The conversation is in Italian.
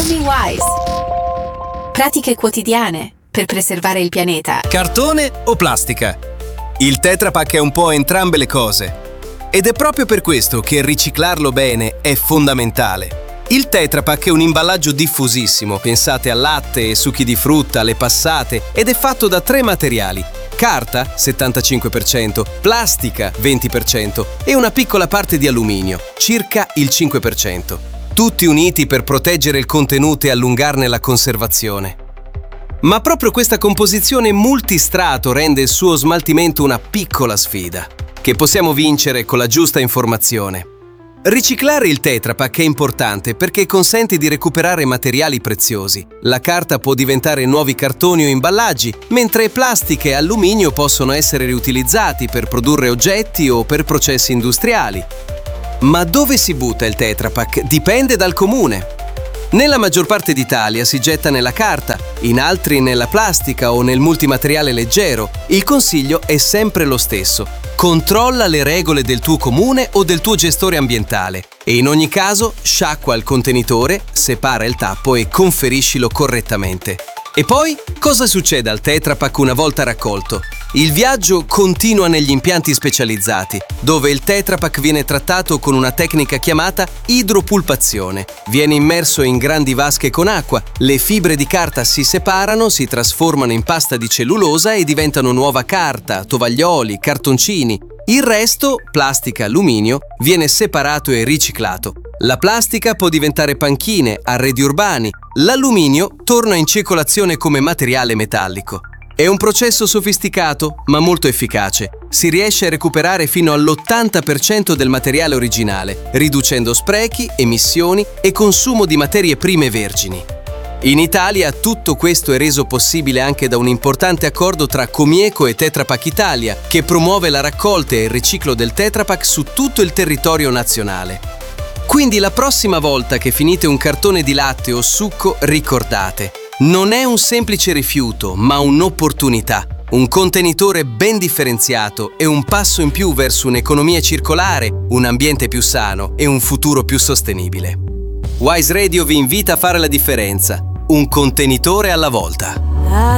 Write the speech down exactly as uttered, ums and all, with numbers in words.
Economy Wise. Pratiche quotidiane per preservare il pianeta. Cartone o plastica? Il Tetra Pak è un po' entrambe le cose. Ed è proprio per questo che riciclarlo bene è fondamentale. Il Tetra Pak è un imballaggio diffusissimo, pensate al latte, ai succhi di frutta, alle passate, ed è fatto da tre materiali: carta, settantacinque per cento, plastica, venti per cento e una piccola parte di alluminio, circa il cinque per cento. Tutti uniti per proteggere il contenuto e allungarne la conservazione. Ma proprio questa composizione multistrato rende il suo smaltimento una piccola sfida, che possiamo vincere con la giusta informazione. Riciclare il Tetra Pak è importante perché consente di recuperare materiali preziosi. La carta può diventare nuovi cartoni o imballaggi, mentre plastica e alluminio possono essere riutilizzati per produrre oggetti o per processi industriali. Ma dove si butta il Tetra Pak dipende dal comune. Nella maggior parte d'Italia si getta nella carta, in altri nella plastica o nel multimateriale leggero. Il consiglio è sempre lo stesso: controlla le regole del tuo comune o del tuo gestore ambientale e in ogni caso sciacqua il contenitore, separa il tappo e conferiscilo correttamente. E poi, cosa succede al Tetra Pak una volta raccolto? Il viaggio continua negli impianti specializzati, dove il Tetra Pak viene trattato con una tecnica chiamata idropulpazione. Viene immerso in grandi vasche con acqua, le fibre di carta si separano, si trasformano in pasta di cellulosa e diventano nuova carta, tovaglioli, cartoncini. Il resto, plastica e alluminio, viene separato e riciclato. La plastica può diventare panchine, arredi urbani, l'alluminio torna in circolazione come materiale metallico. È un processo sofisticato, ma molto efficace. Si riesce a recuperare fino all'ottanta per cento del materiale originale, riducendo sprechi, emissioni e consumo di materie prime vergini. In Italia tutto questo è reso possibile anche da un importante accordo tra Comieco e Tetra Pak Italia, che promuove la raccolta e il riciclo del Tetra Pak su tutto il territorio nazionale. Quindi la prossima volta che finite un cartone di latte o succo, ricordate: non è un semplice rifiuto, ma un'opportunità, un contenitore ben differenziato e un passo in più verso un'economia circolare, un ambiente più sano e un futuro più sostenibile. Wise Radio vi invita a fare la differenza, un contenitore alla volta.